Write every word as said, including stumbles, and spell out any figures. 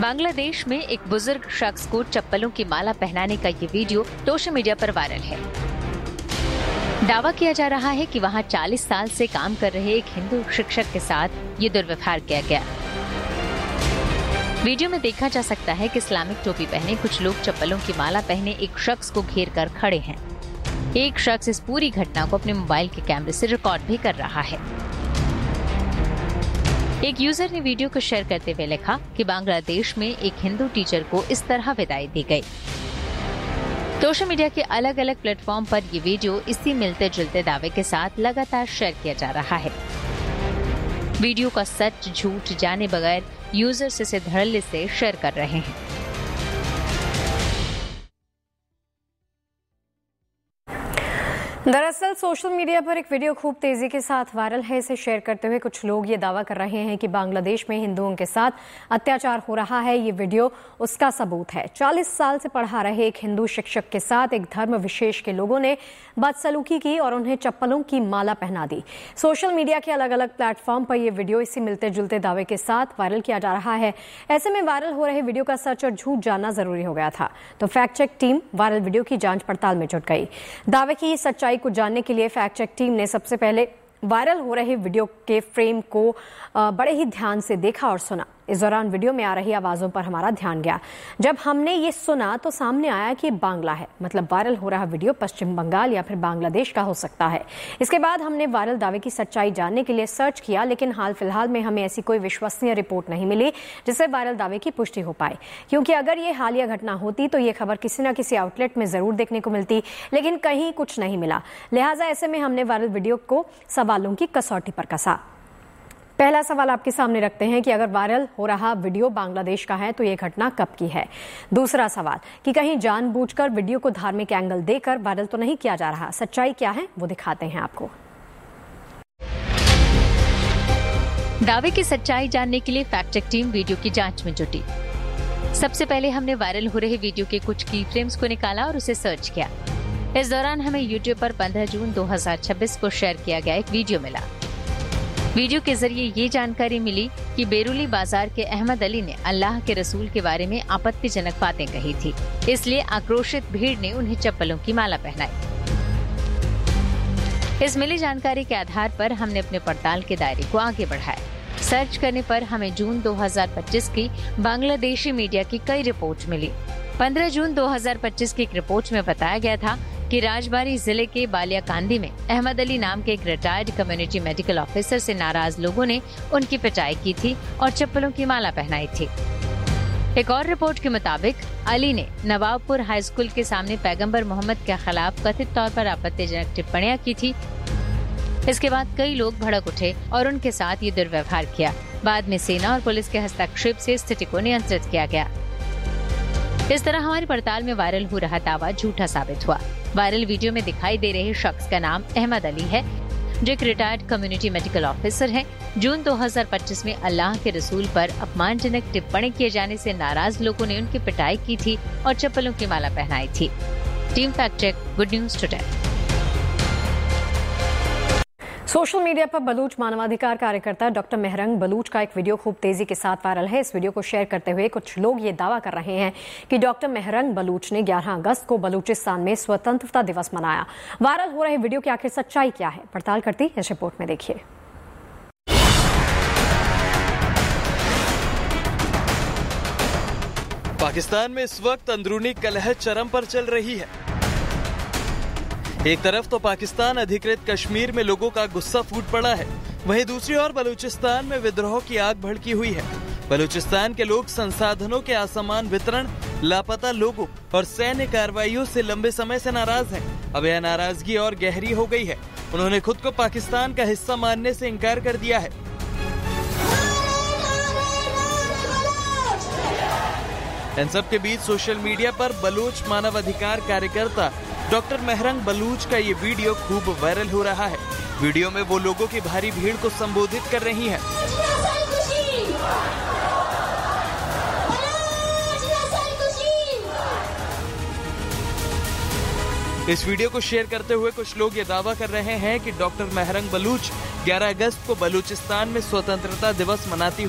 बांग्लादेश में एक बुजुर्ग शख्स को चप्पलों की माला पहनाने का ये वीडियो सोशल मीडिया पर वायरल है। दावा किया जा रहा है कि वहां चालीस साल से काम कर रहे एक हिंदू शिक्षक के साथ ये दुर्व्यवहार किया गया। वीडियो में देखा जा सकता है कि इस्लामिक टोपी पहने कुछ लोग चप्पलों की माला पहने एक शख्स को घेर कर खड़े हैं। एक शख्स इस पूरी घटना को अपने मोबाइल के कैमरे से रिकॉर्ड भी कर रहा है। एक यूजर ने वीडियो को शेयर करते हुए लिखा कि बांग्लादेश में एक हिंदू टीचर को इस तरह विदाई दी गई। सोशल मीडिया के अलग अलग प्लेटफॉर्म पर ये वीडियो इसी मिलते जुलते दावे के साथ लगातार शेयर किया जा रहा है। वीडियो का सच झूठ जाने बगैर यूजर्स इसे धड़ल्ले से शेयर कर रहे हैं। दरअसल सोशल मीडिया पर एक वीडियो खूब तेजी के साथ वायरल है। इसे शेयर करते हुए कुछ लोग ये दावा कर रहे हैं कि बांग्लादेश में हिंदुओं के साथ अत्याचार हो रहा है। ये वीडियो उसका सबूत है। चालीस साल से पढ़ा रहे एक हिंदू शिक्षक के साथ एक धर्म विशेष के लोगों ने बदसलूकी की और उन्हें चप्पलों की माला पहना दी। सोशल मीडिया के अलग अलग प्लेटफॉर्म पर यह वीडियो इसी मिलते जुलते दावे के साथ वायरल किया जा रहा है। ऐसे में वायरल हो रहे वीडियो का सच और झूठ जानना जरूरी हो गया था, तो fact check team viral video की जांच पड़ताल में जुट गई। दावे की सच्चाई को जानने के लिए फैक्ट चेक टीम ने सबसे पहले वायरल हो रहे वीडियो के फ्रेम को बड़े ही ध्यान से देखा और सुना। इस दौरान वीडियो में आ रही आवाजों पर हमारा ध्यान गया। जब हमने ये सुना तो सामने आया कि बांग्ला है, मतलब वायरल हो रहा वीडियो पश्चिम बंगाल या फिर बांग्लादेश का हो सकता है। इसके बाद हमने वायरल दावे की सच्चाई जानने के लिए सर्च किया, लेकिन हाल फिलहाल में हमें ऐसी कोई विश्वसनीय रिपोर्ट नहीं मिली जिससे वायरल दावे की पुष्टि हो पाए। क्योंकि अगर ये हालिया घटना होती तो ये खबर किसी न किसी आउटलेट में जरूर देखने को मिलती, लेकिन कहीं कुछ नहीं मिला। लिहाजा ऐसे में हमने वायरल वीडियो को सवालों की कसौटी पर कसा। पहला सवाल आपके सामने रखते हैं कि अगर वायरल हो रहा वीडियो बांग्लादेश का है तो ये घटना कब की है। दूसरा सवाल कि कहीं जानबूझकर वीडियो को धार्मिक एंगल देकर वायरल तो नहीं किया जा रहा। सच्चाई क्या है वो दिखाते हैं आपको। दावे की सच्चाई जानने के लिए फैक्ट चेक टीम वीडियो की जांच में जुटी। सबसे पहले हमने वायरल हो रहे वीडियो के कुछ की फ्रेम्स को निकाला और उसे सर्च किया। इस दौरान हमें यूट्यूब पर पंद्रह जून दो हजार छब्बीस को शेयर किया गया एक वीडियो मिला। वीडियो के जरिए ये जानकारी मिली कि बेरुली बाजार के अहमद अली ने अल्लाह के रसूल के बारे में आपत्तिजनक बातें कही थी, इसलिए आक्रोशित भीड़ ने उन्हें चप्पलों की माला पहनाई। इस मिली जानकारी के आधार पर हमने अपने पड़ताल के दायरे को आगे बढ़ाया। सर्च करने पर हमें जून दो हजार पच्चीस की बांग्लादेशी मीडिया की कई रिपोर्ट मिली। पंद्रह जून दो हजार पच्चीस की एक रिपोर्ट में बताया गया था कि राजबारी जिले के बालियाकांदी में अहमद अली नाम के एक रिटायर्ड कम्युनिटी मेडिकल ऑफिसर से नाराज लोगों ने उनकी पिटाई की थी और चप्पलों की माला पहनाई थी। एक और रिपोर्ट के मुताबिक अली ने नवाबपुर हाई स्कूल के सामने पैगंबर मोहम्मद के खिलाफ कथित तौर पर आपत्तिजनक टिप्पणियां की थी। इसके बाद कई लोग भड़क उठे और उनके साथ ये दुर्व्यवहार किया। बाद में सेना और पुलिस के हस्तक्षेप से स्थिति को नियंत्रित किया गया। इस तरह हमारी पड़ताल में वायरल हो रहा दावा झूठा साबित हुआ। वायरल वीडियो में दिखाई दे रहे शख्स का नाम अहमद अली है, जो एक रिटायर्ड कम्युनिटी मेडिकल ऑफिसर है। जून दो हजार पच्चीस में अल्लाह के रसूल पर अपमानजनक टिप्पणी किए जाने से नाराज लोगों ने उनकी पिटाई की थी और चप्पलों की माला पहनाई थी। Team fact check, good news today. Social media पर बलूच मानवाधिकार कार्यकर्ता डॉक्टर मेहरंग बलूच का एक वीडियो खूब तेजी के साथ वायरल है। इस वीडियो को शेयर करते हुए कुछ लोग ये दावा कर रहे हैं कि डॉक्टर मेहरंग बलूच ने ग्यारह अगस्त को बलूचिस्तान में स्वतंत्रता दिवस मनाया। वायरल हो रहे वीडियो की आखिर सच्चाई क्या है, पड़ताल करती इस रिपोर्ट में देखिए। पाकिस्तान में इस वक्त अंदरूनी कलह चरम पर चल रही है। एक तरफ तो पाकिस्तान अधिकृत कश्मीर में लोगों का गुस्सा फूट पड़ा है, वहीं दूसरी ओर बलूचिस्तान में विद्रोह की आग भड़की हुई है। बलूचिस्तान के लोग संसाधनों के असमान वितरण, लापता लोगों और सैन्य कार्रवाइयों से लंबे समय से नाराज हैं। अब यह नाराजगी और गहरी हो गई है। उन्होंने खुद को पाकिस्तान का हिस्सा मानने से इनकार कर दिया है। इन सब के बीच सोशल मीडिया पर बलूच मानवाधिकार कार्यकर्ता डॉक्टर मेहरंग बलूच का ये वीडियो खूब वायरल हो रहा है। वीडियो में वो लोगों की भारी भीड़ को संबोधित कर रही हैं। इस वीडियो को शेयर करते हुए कुछ लोग ये दावा कर रहे हैं कि डॉक्टर मेहरंग बलूच ग्यारह अगस्त को बलूचिस्तान में स्वतंत्रता दिवस मनाती